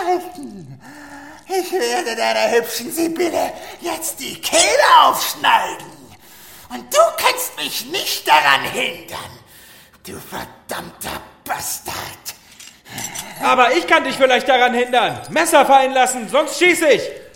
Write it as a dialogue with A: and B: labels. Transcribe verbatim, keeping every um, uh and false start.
A: halten. Ich werde deiner hübschen Sibylle jetzt die Kehle aufschneiden. Und du kannst mich nicht daran hindern, du verdammter Bastard.
B: Aber ich kann dich vielleicht daran hindern. Messer fallen lassen, sonst schieße ich.